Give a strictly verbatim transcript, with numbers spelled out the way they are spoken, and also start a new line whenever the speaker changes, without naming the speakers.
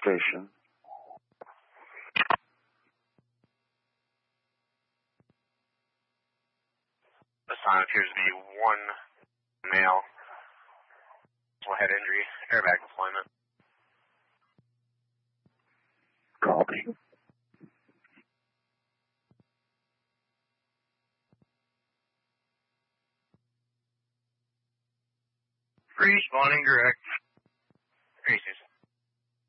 station.
The sign appears to be one male. Head injury, airbag deployment.
Copy.
Responding direct. Three six